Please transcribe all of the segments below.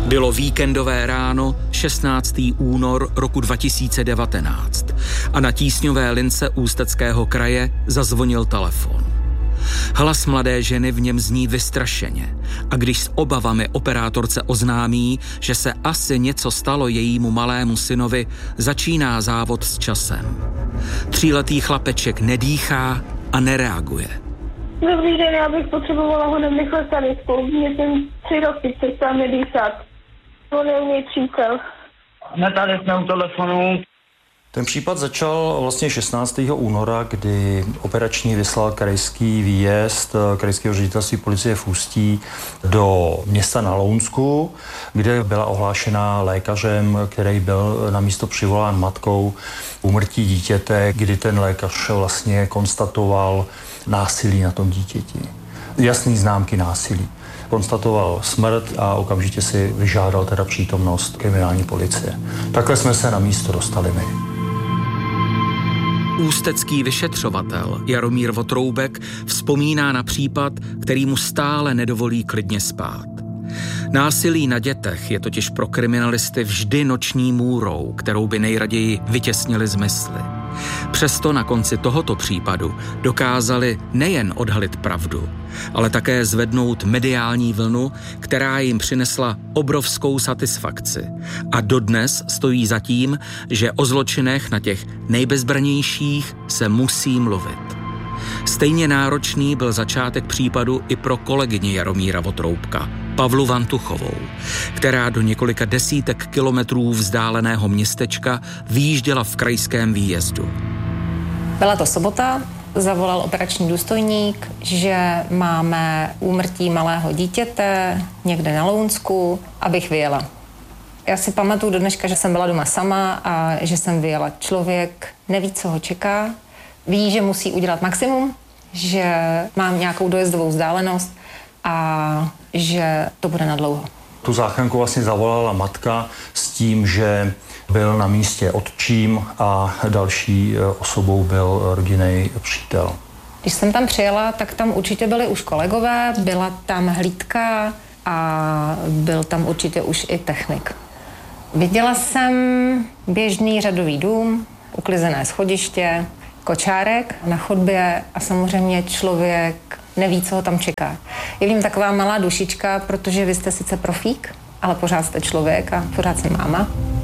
Bylo víkendové ráno, 16. únor roku 2019 a na tísňové lince Ústeckého kraje zazvonil telefon. Hlas mladé ženy v něm zní vystrašeně a když s obavami operátorce oznámí, že se asi něco stalo jejímu malému synovi, začíná závod s časem. 3letý chlapeček nedýchá a nereaguje. Dobrý den, já bych potřebovala honem rychle sanitku. Mě jsem 3 roky přestal nedýchat. On je u něj přítel. Tady jsme u telefonu. Ten případ začal vlastně 16. února, kdy operační vyslal krajský výjezd krajského ředitelství policie v Ústí do města na Lounsku, kde byla ohlášena lékařem, který byl na místo přivolán matkou úmrtí dítěte, kdy ten lékař vlastně konstatoval násilí na tom dítěti. Jasný známky násilí. Konstatoval smrt a okamžitě si vyžádal teda přítomnost kriminální policie. Takhle jsme se na místo dostali my. Ústecký vyšetřovatel Jaromír Votroubek vzpomíná na případ, který mu stále nedovolí klidně spát. Násilí na dětech je totiž pro kriminalisty vždy noční můrou, kterou by nejraději vytěsnili z mysli. Přesto na konci tohoto případu dokázali nejen odhalit pravdu, ale také zvednout mediální vlnu, která jim přinesla obrovskou satisfakci. A dodnes stojí za tím, že o zločinech na těch nejbezbranějších se musí mluvit. Stejně náročný byl začátek případu i pro kolegyni Jaromíra Votroubka, Pavlu Vantuchovou, která do několika desítek kilometrů vzdáleného městečka vyjížděla v krajském výjezdu. Byla to sobota, zavolal operační důstojník, že máme úmrtí malého dítěte někde na Lounsku, abych vyjela. Já si pamatuju do dneška, že jsem byla doma sama a že jsem vyjela. Člověk neví, co ho čeká, ví, že musí udělat maximum, že mám nějakou dojezdovou vzdálenost a že to bude na dlouho. Tu záchranku vlastně zavolala matka s tím, že byl na místě otčím a další osobou byl rodinný přítel. Když jsem tam přijela, tak tam určitě byli už kolegové, byla tam hlídka a byl tam určitě už i technik. Viděla jsem běžný řadový dům, uklizené schodiště, kočárek na chodbě a samozřejmě člověk neví, co ho tam čeká. Je v něm taková malá dušička, protože vy jste sice profík, ale pořád jste člověk a pořád jsem máma.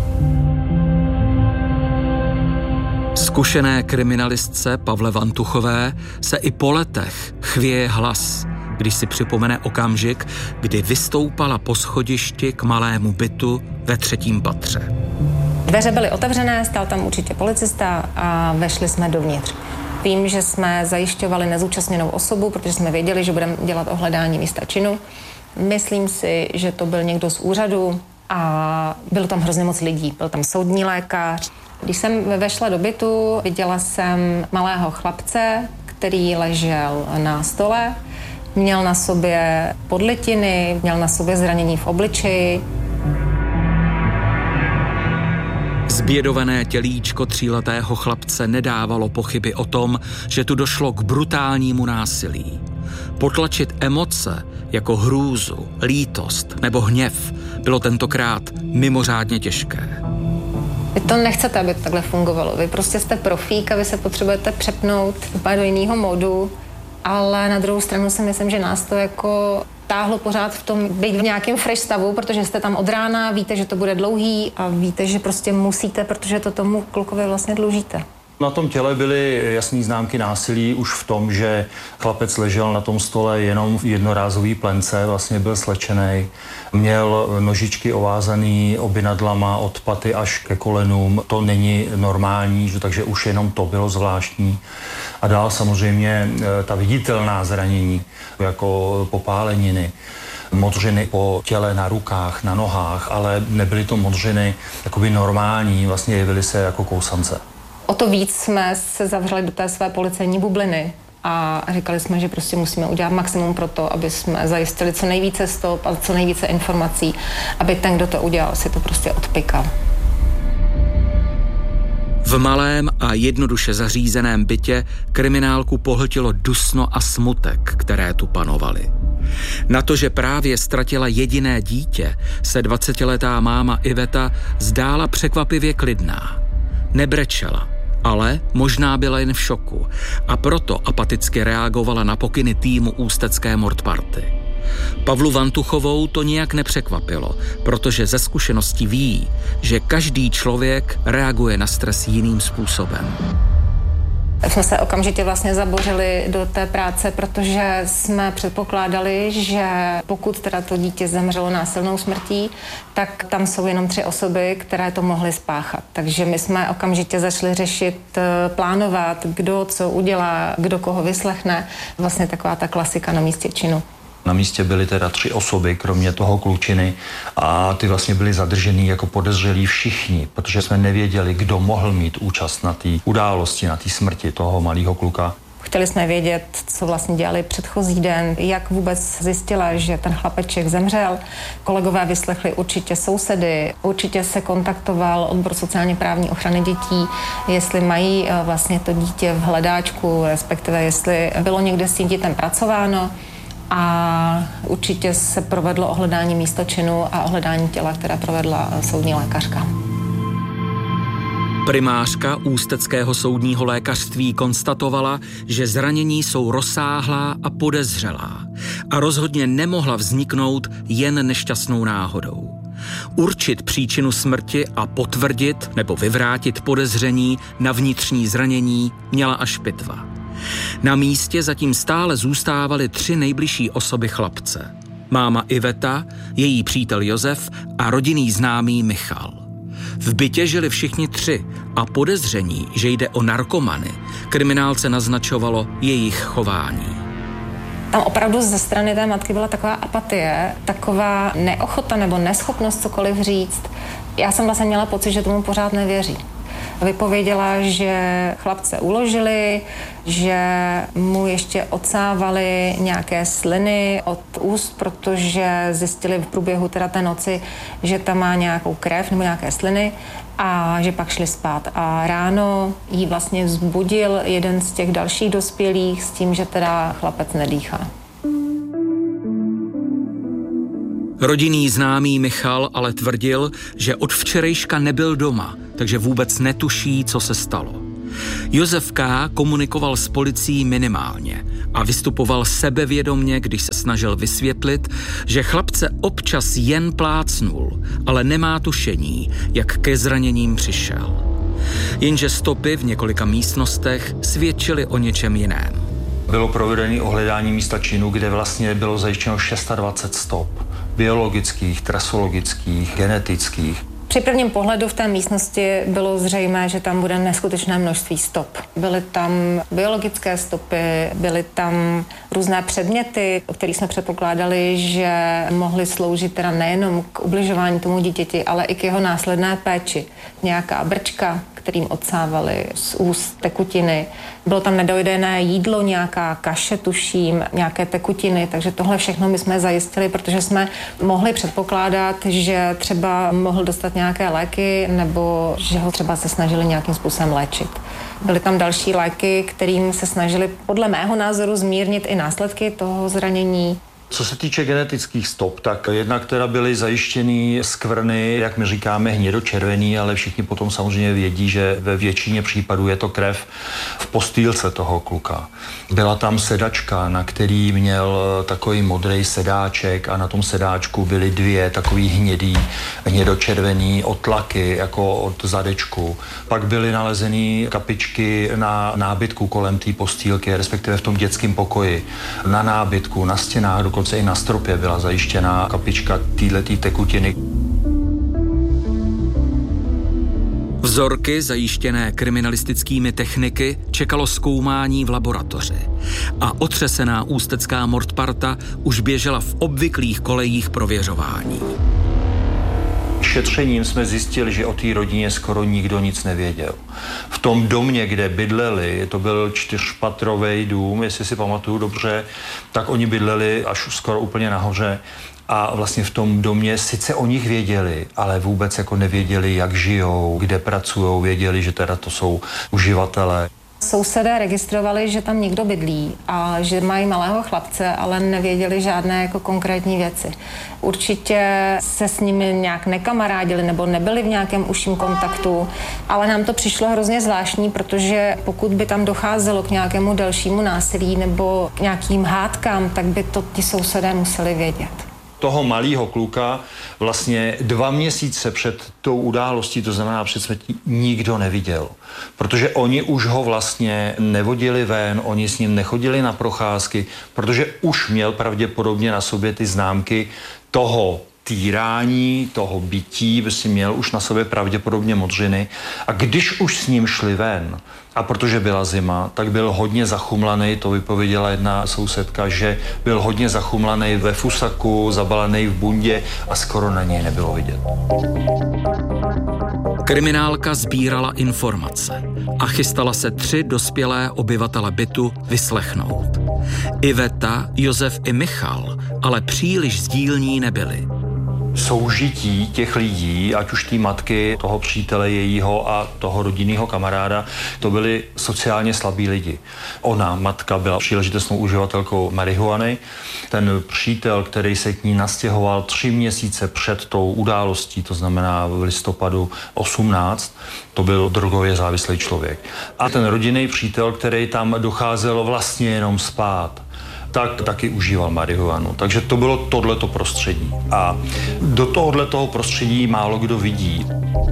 Zkušené kriminalistce Pavle Vantuchové se i po letech chvěje hlas, když si připomene okamžik, kdy vystoupala po schodišti k malému bytu ve 3. patře. Dveře byly otevřené, stál tam určitě policista a vešli jsme dovnitř. Vím, že jsme zajišťovali nezúčastněnou osobu, protože jsme věděli, že budeme dělat ohledání místa činu. Myslím si, že to byl někdo z úřadu a bylo tam hrozně moc lidí. Byl tam soudní lékař. Když jsem vešla do bytu, viděla jsem malého chlapce, který ležel na stole. Měl na sobě podlitiny, měl na sobě zranění v obličeji. Zbědované tělíčko 3letého chlapce nedávalo pochyby o tom, že tu došlo k brutálnímu násilí. Potlačit emoce jako hrůzu, lítost nebo hněv bylo tentokrát mimořádně těžké. Vy to nechcete, aby to takhle fungovalo. Vy prostě jste profík a vy se potřebujete přepnout úplně do jiného módu, ale na druhou stranu si myslím, že nás to jako táhlo pořád v tom být v nějakém fresh stavu, protože jste tam od rána, víte, že to bude dlouhý a víte, že prostě musíte, protože to tomu klukovi vlastně dlužíte. Na tom těle byly jasné známky násilí už v tom, že chlapec ležel na tom stole jenom v jednorázový plence, vlastně byl slečený, měl nožičky ovázaný obinadlama od paty až ke kolenům. To není normální, takže už jenom to bylo zvláštní. A dál samozřejmě ta viditelná zranění, jako popáleniny, modřiny po těle, na rukách, na nohách, ale nebyly to modřiny jakoby normální, vlastně jevily se jako kousance. O to víc jsme se zavřeli do té své policejní bubliny a říkali jsme, že prostě musíme udělat maximum pro to, aby jsme zajistili co nejvíce stop a co nejvíce informací, aby ten, kdo to udělal, si to prostě odpykal. V malém a jednoduše zařízeném bytě kriminálku pohltilo dusno a smutek, které tu panovaly. Na to, že právě ztratila jediné dítě, se 20letá máma Iveta zdála překvapivě klidná. Nebrečela, ale možná byla jen v šoku a proto apaticky reagovala na pokyny týmu ústecké Mordparty. Pavlu Vantuchovou to nijak nepřekvapilo, protože ze zkušenosti ví, že každý člověk reaguje na stres jiným způsobem. Tak jsme se okamžitě vlastně zabořili do té práce, protože jsme předpokládali, že pokud teda to dítě zemřelo násilnou smrtí, tak tam jsou jenom 3 osoby, které to mohly spáchat. Takže my jsme okamžitě začali řešit, plánovat, kdo co udělá, kdo koho vyslechne. Vlastně taková ta klasika na místě činu. Na místě byly teda 3 osoby, kromě toho klučiny, a ty vlastně byly zadržený jako podezřelí všichni, protože jsme nevěděli, kdo mohl mít účast na té události, na té smrti toho malého kluka. Chtěli jsme vědět, co vlastně dělali předchozí den, jak vůbec zjistila, že ten chlapeček zemřel. Kolegové vyslechli určitě sousedy, určitě se kontaktoval odbor sociálně právní ochrany dětí, jestli mají vlastně to dítě v hledáčku, respektive jestli bylo někde s tím dítětem pracováno. A určitě se provedlo ohledání místa činu a ohledání těla, které provedla soudní lékařka. Primářka ústeckého soudního lékařství konstatovala, že zranění jsou rozsáhlá a podezřelá a rozhodně nemohla vzniknout jen nešťastnou náhodou. Určit příčinu smrti a potvrdit nebo vyvrátit podezření na vnitřní zranění měla až pitva. Na místě zatím stále zůstávaly 3 nejbližší osoby chlapce. Máma Iveta, její přítel Josef a rodinný známý Michal. V bytě žili všichni 3 a podezření, že jde o narkomany, kriminálce naznačovalo jejich chování. Tam opravdu ze strany té matky byla taková apatie, taková neochota nebo neschopnost cokoliv říct. Já jsem vlastně měla pocit, že tomu pořád nevěří. Vypověděla, že chlapce uložili, že mu ještě odsávali nějaké sliny od úst, protože zjistili v průběhu teda té noci, že tam má nějakou krev nebo nějaké sliny a že pak šli spát. A ráno jí vlastně vzbudil jeden z těch dalších dospělých s tím, že teda chlapec nedýchá. Rodinný známý Michal ale tvrdil, že od včerejška nebyl doma, takže vůbec netuší, co se stalo. Josef K. komunikoval s policií minimálně a vystupoval sebevědomně, když se snažil vysvětlit, že chlapce občas jen plácnul, ale nemá tušení, jak ke zraněním přišel. Jenže stopy v několika místnostech svědčily o něčem jiném. Bylo provedeno ohledání místa činu, kde vlastně bylo zajištěno 26 stop. Biologických, trasologických, genetických. Při prvním pohledu v té místnosti bylo zřejmé, že tam bude neskutečné množství stop. Byly tam biologické stopy, byly tam různé předměty, o kterých jsme předpokládali, že mohly sloužit teda nejenom k ubližování tomu dítěti, ale i k jeho následné péči. Nějaká brčka, kterým odsávali z úst tekutiny. Bylo tam nedojedené jídlo, nějaká kaše, tuším, nějaké tekutiny, takže tohle všechno my jsme zajistili, protože jsme mohli předpokládat, že třeba mohl dostat nějaké léky nebo že ho třeba se snažili nějakým způsobem léčit. Byly tam další léky, kterým se snažili podle mého názoru zmírnit i následky toho zranění. Co se týče genetických stop, tak jednak teda byly zajištěny skvrny, jak my říkáme, hnědočervený, ale všichni potom samozřejmě vědí, že ve většině případů je to krev v postýlce toho kluka. Byla tam sedačka, na který měl takový modrý sedáček a na tom sedáčku byly 2 takový hnědočervený otlaky, jako od zadečku. Pak byly nalezeny kapičky na nábytku kolem té postýlky, respektive v tom dětském pokoji. Na nábytku, na stěnách, dokonce i na stropě byla zajištěná kapička této tekutiny. Vzorky zajištěné kriminalistickými techniky čekalo zkoumání v laboratoři a otřesená ústecká Mordparta už běžela v obvyklých kolejích prověřování. Šetřením jsme zjistili, že o té rodině skoro nikdo nic nevěděl. V tom domě, kde bydleli, to byl 4patrový dům, jestli si pamatuju dobře, tak oni bydleli až skoro úplně nahoře. A vlastně v tom domě sice o nich věděli, ale vůbec jako nevěděli, jak žijou, kde pracujou, věděli, že teda to jsou uživatelé. Sousedé registrovali, že tam někdo bydlí a že mají malého chlapce, ale nevěděli žádné jako konkrétní věci. Určitě se s nimi nějak nekamarádili nebo nebyli v nějakém užším kontaktu, ale nám to přišlo hrozně zvláštní, protože pokud by tam docházelo k nějakému dalšímu násilí nebo k nějakým hádkám, tak by to ti sousedé museli vědět. Toho malého kluka vlastně 2 měsíce před tou událostí, to znamená před smrtí, nikdo neviděl. Protože oni už ho vlastně nevodili ven, oni s ním nechodili na procházky, protože už měl pravděpodobně na sobě ty známky toho týrání, toho bytí, si měl už na sobě pravděpodobně modřiny. A když už s ním šli ven, a protože byla zima, tak byl hodně zachumlaný, to vypověděla jedna sousedka, že byl hodně zachumlaný ve fusaku, zabalený v bundě a skoro na něj nebylo vidět. Kriminálka sbírala informace a chystala se 3 dospělé obyvatele bytu vyslechnout. Iveta, Josef i Michal ale příliš sdílní nebyli. Soužití těch lidí, ať už té matky, toho přítele jejího a toho rodinného kamaráda, to byli sociálně slabí lidi. Ona, matka, byla příležitostnou uživatelkou marihuany. Ten přítel, který se k ní nastěhoval 3 měsíce před tou událostí, to znamená v listopadu 18, to byl drogově závislý člověk. A ten rodinný přítel, který tam docházel vlastně jenom spát, tak taky užíval marihuanu. Takže to bylo tohleto prostředí. A do tohoto prostředí málo kdo vidí.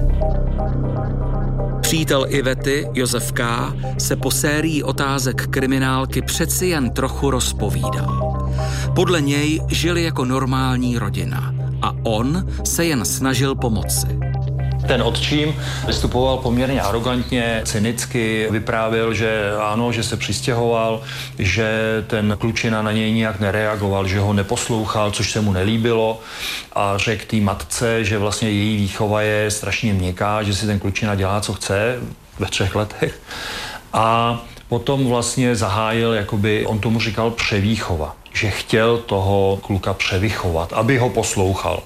Přítel Ivety, Josef K., se po sérii otázek kriminálky přeci jen trochu rozpovídal. Podle něj žili jako normální rodina a on se jen snažil pomoci. Ten otčím vystupoval poměrně arrogantně, cynicky, vyprávěl, že ano, že se přistěhoval, že ten klučina na něj nijak nereagoval, že ho neposlouchal, což se mu nelíbilo a řekl té matce, že vlastně její výchova je strašně měkká, že si ten klučina dělá, co chce ve 3 letech. A potom vlastně zahájil, jakoby, on tomu říkal převýchova, že chtěl toho kluka převychovat, aby ho poslouchal.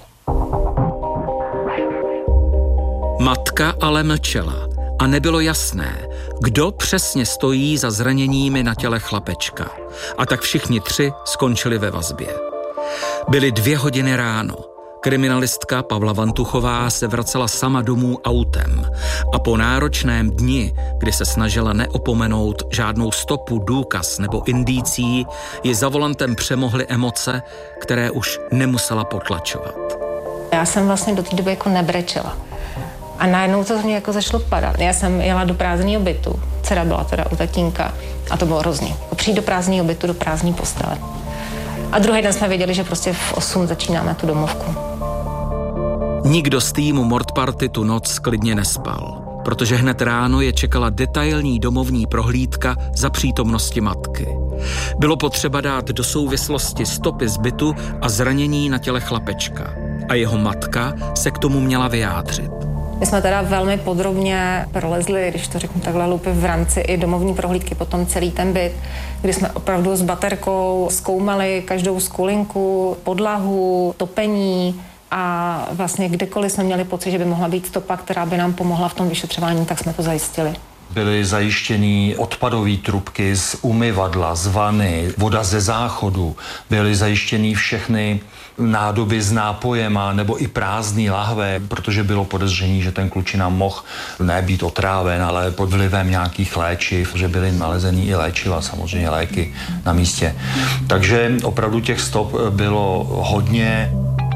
Matka ale mlčela a nebylo jasné, kdo přesně stojí za zraněními na těle chlapečka. A tak všichni 3 skončili ve vazbě. Byly 2 hodiny ráno. Kriminalistka Pavla Vantuchová se vracela sama domů autem a po náročném dni, kdy se snažila neopomenout žádnou stopu, důkaz nebo indicí, ji za volantem přemohly emoce, které už nemusela potlačovat. Já jsem vlastně do té doby jako nebrečela. A najednou to z mě jako začalo padat. Já jsem jela do prázdného bytu, dcera byla teda u tatínka a to bylo hrozný. Přijít do prázdného bytu, do prázdné postele. A druhý den jsme věděli, že prostě v 8 začínáme tu domovku. Nikdo z týmu Mordparty tu noc klidně nespal, protože hned ráno je čekala detailní domovní prohlídka za přítomnosti matky. Bylo potřeba dát do souvislosti stopy z bytu a zranění na těle chlapečka. A jeho matka se k tomu měla vyjádřit. My jsme teda velmi podrobně prolezli, když to řeknu takhle lupy, v rámci i domovní prohlídky, potom celý ten byt, kdy jsme opravdu s baterkou zkoumali každou skulinku, podlahu, topení a vlastně kdekoliv jsme měli pocit, že by mohla být stopa, která by nám pomohla v tom vyšetřování, tak jsme to zajistili. Byly zajištěny odpadové trubky z umyvadla, z vany, voda ze záchodu, byly zajištěny všechny nádoby s nápojema nebo i prázdný lahve, protože bylo podezření, že ten klučina mohl nebýt otráven, ale pod vlivem nějakých léčiv, že byly nalezený i léčiva, samozřejmě léky na místě. Takže opravdu těch stop bylo hodně.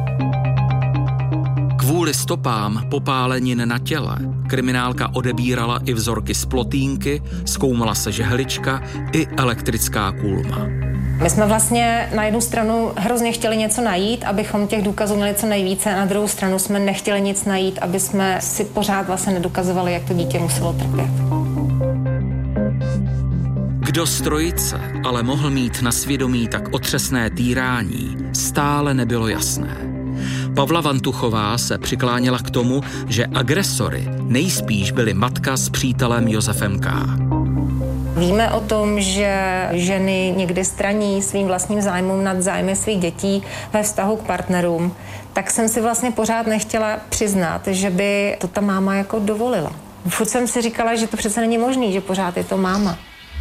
Kvůli stopám popálenin na těle kriminálka odebírala i vzorky z plotýnky, zkoumala se žehlička i elektrická kůlma. My jsme vlastně na jednu stranu hrozně chtěli něco najít, abychom těch důkazů měli co nejvíce, a na druhou stranu jsme nechtěli nic najít, aby jsme si pořád vlastně nedokazovali, jak to dítě muselo trpět. Kdo z trojice ale mohl mít na svědomí tak otřesné týrání, stále nebylo jasné. Pavla Vantuchová se přikláněla k tomu, že agresory nejspíš byly matka s přítelem Josefem K. Víme o tom, že ženy někdy straní svým vlastním zájmům nad zájmy svých dětí ve vztahu k partnerům, tak jsem si vlastně pořád nechtěla přiznat, že by to ta máma jako dovolila. Furt jsem si říkala, že to přece není možný, že pořád je to máma.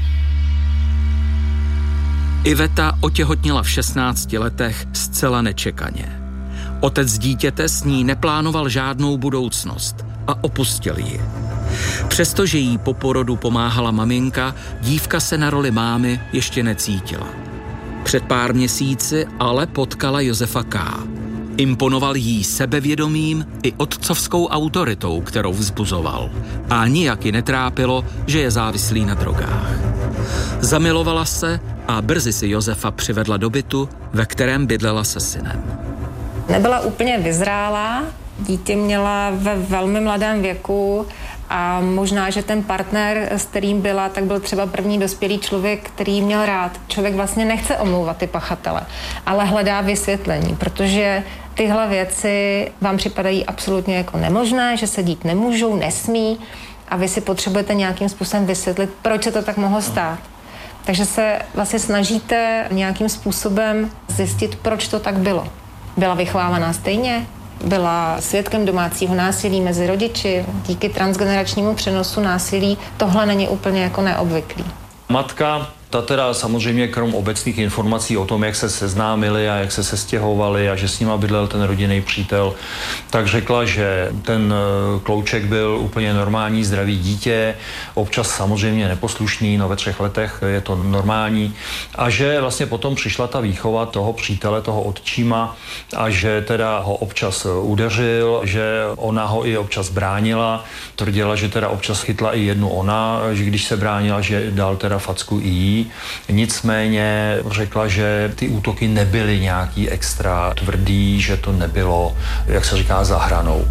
Iveta otěhotněla v 16 letech zcela nečekaně. Otec dítěte s ní neplánoval žádnou budoucnost a opustil ji. Přestože jí po porodu pomáhala maminka, dívka se na roli mámy ještě necítila. Před pár měsíci ale potkala Josefa K. Imponoval jí sebevědomím i otcovskou autoritou, kterou vzbuzoval. A nijak ji netrápilo, že je závislý na drogách. Zamilovala se a brzy si Josefa přivedla do bytu, ve kterém bydlela se synem. Nebyla úplně vyzrálá, dítě měla ve velmi mladém věku a možná, že ten partner, s kterým byla, tak byl třeba první dospělý člověk, který měl rád. Člověk vlastně nechce omlouvat ty pachatele, ale hledá vysvětlení, protože tyhle věci vám připadají absolutně jako nemožné, že se dít nemůžou, nesmí a vy si potřebujete nějakým způsobem vysvětlit, proč se to tak mohlo stát. Takže se vlastně snažíte nějakým způsobem zjistit, proč to tak bylo. Byla vychovávaná stejně? Byla svědkem domácího násilí mezi rodiči? Díky transgeneračnímu přenosu násilí tohle není úplně jako neobvyklý. Matka, ta teda samozřejmě krom obecných informací o tom, jak se seznámili a jak se sestěhovali a že s nima bydlel ten rodinný přítel, tak řekla, že ten klouček byl úplně normální, zdravý dítě, občas samozřejmě neposlušný, no ve 3 letech je to normální a že vlastně potom přišla ta výchova toho přítele, toho otčíma a že teda ho občas udeřil, že ona ho i občas bránila, tvrdila, že teda občas chytla i jednu ona, že když se bránila, že dal teda facku i jí. Nicméně řekla, že ty útoky nebyly nějaký extra tvrdý, že to nebylo, jak se říká, za hranou.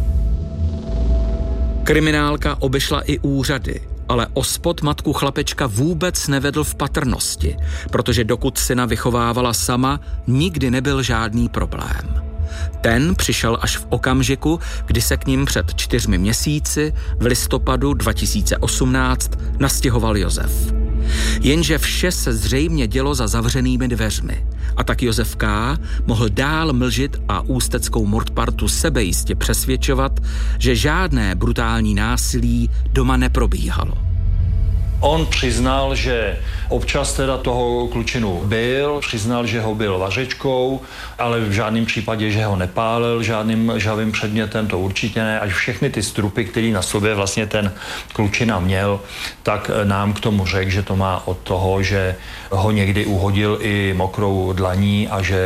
Kriminálka obešla i úřady, ale OSPOD matku chlapečka vůbec nevedl v patrnosti, protože dokud syna vychovávala sama, nikdy nebyl žádný problém. Ten přišel až v okamžiku, kdy se k ním před 4 měsíci v listopadu 2018 nastěhoval Josef. Jenže vše se zřejmě dělo za zavřenými dveřmi a tak Josef K. mohl dál mlžit a ústeckou mordpartu sebejistě přesvědčovat, že žádné brutální násilí doma neprobíhalo. On přiznal, že občas teda toho klučinu byl, přiznal, že ho byl vařečkou, ale v žádném případě, že ho nepálil žádným žhavým předmětem, to určitě ne. Až všechny ty strupy, který na sobě vlastně ten klučina měl, tak nám k tomu řekl, že to má od toho, že ho někdy uhodil i mokrou dlaní a že